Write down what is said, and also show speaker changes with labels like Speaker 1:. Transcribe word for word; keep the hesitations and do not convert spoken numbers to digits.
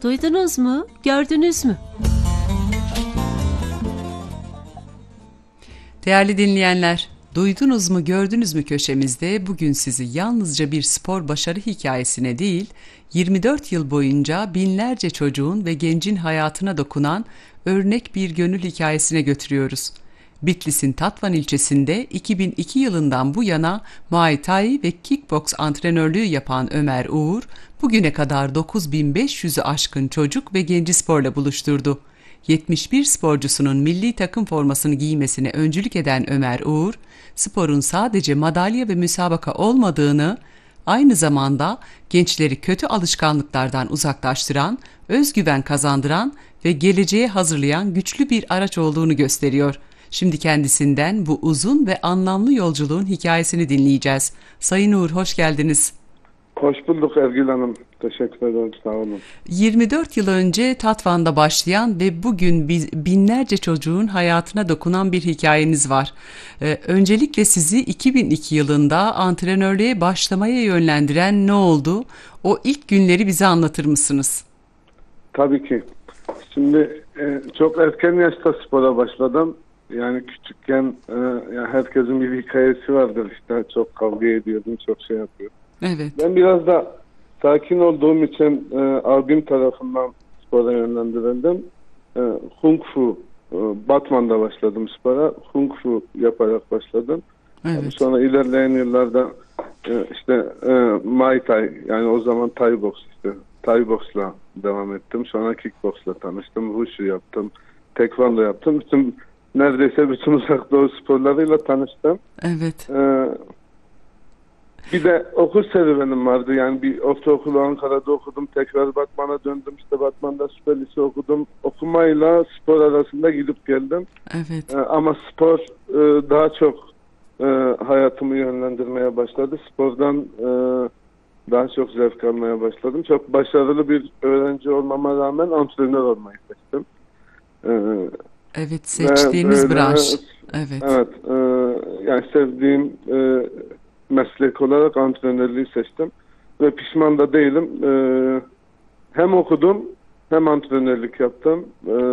Speaker 1: Duydunuz mu? Gördünüz mü?
Speaker 2: Değerli dinleyenler, duydunuz mu, gördünüz mü köşemizde bugün sizi yalnızca bir spor başarı hikayesine değil, yirmi dört yıl boyunca binlerce çocuğun ve gencin hayatına dokunan örnek bir gönül hikayesine götürüyoruz. Bitlis'in Tatvan ilçesinde iki bin iki yılından bu yana Muay Thai ve Kickbox antrenörlüğü yapan Ömer Uğur, bugüne kadar dokuz bin beş yüzü aşkın çocuk ve genci sporla buluşturdu. yetmiş bir sporcusunun milli takım formasını giymesine öncülük eden Ömer Uğur, sporun sadece madalya ve müsabaka olmadığını, aynı zamanda gençleri kötü alışkanlıklardan uzaklaştıran, özgüven kazandıran ve geleceğe hazırlayan güçlü bir araç olduğunu gösteriyor. Şimdi kendisinden bu uzun ve anlamlı yolculuğun hikayesini dinleyeceğiz. Sayın Uğur, hoş geldiniz.
Speaker 3: Hoş bulduk Ergül Hanım. Teşekkür ederim, sağ olun.
Speaker 2: yirmi dört yıl önce Tatvan'da başlayan ve bugün binlerce çocuğun hayatına dokunan bir hikayeniz var. Ee, öncelikle sizi iki bin iki yılında antrenörlüğe başlamaya yönlendiren ne oldu? O ilk günleri bize anlatır mısınız?
Speaker 3: Tabii ki. Şimdi e, çok erken yaşta spora başladım. Yani küçükken e, yani herkesin bir hikayesi vardır işte. Çok kavga ediyordum, çok şey yapıyordum.
Speaker 2: Evet.
Speaker 3: Ben biraz da sakin olduğum için e, abim tarafından spora yönlendirildim. E, Kung Fu, e, Batman'da başladım spora. Kung Fu yaparak başladım.
Speaker 2: Evet.
Speaker 3: Sonra ilerleyen yıllarda e, işte e, Muay Thai, yani o zaman Thai box işte. Thai box'la devam ettim. Sonra kickbox'la tanıştım. Wushu yaptım. Taekwondo yaptım. Bütün neredeyse bütün uzak doğu sporlarıyla tanıştım.
Speaker 2: Evet.
Speaker 3: E, Bir de okul serüvenim vardı. Yani bir ortaokulu Ankara'da okudum. Tekrar Batman'a döndüm. İşte Batman'da süper lise okudum. Okumayla spor arasında gidip geldim.
Speaker 2: Evet.
Speaker 3: Ee, ama spor e, daha çok e, hayatımı yönlendirmeye başladı. Spordan e, daha çok zevk almaya başladım. Çok başarılı bir öğrenci olmama rağmen antrenör olmayı seçtim. Ee,
Speaker 2: Evet, seçtiğiniz
Speaker 3: böyle,
Speaker 2: branş. Evet.
Speaker 3: Evet. E, yani sevdiğim e, meslek olarak antrenörlüğü seçtim ve pişman da değilim. Ee, hem okudum hem antrenörlük yaptım. Ee,